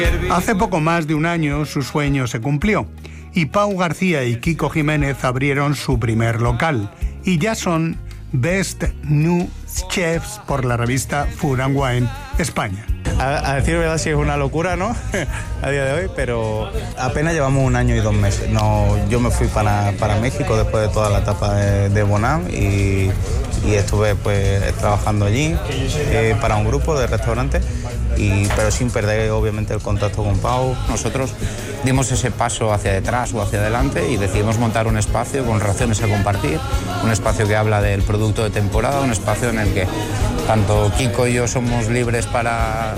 Hace poco más de un año su sueño se cumplió y Pau García y Kiko Jiménez abrieron su primer local y ya son Best New Chefs por la revista Food & Wine España. A decir verdad sí es una locura, ¿no? A día de hoy, pero apenas llevamos 1 año y 2 meses. No, yo me fui para México después de toda la etapa de Bonam y estuve pues trabajando allí para un grupo de restaurantes, pero sin perder obviamente el contacto con Pau. Nosotros dimos ese paso hacia detrás o hacia adelante y decidimos montar un espacio con raciones a compartir, un espacio que habla del producto de temporada, un espacio en el que tanto Kiko y yo somos libres para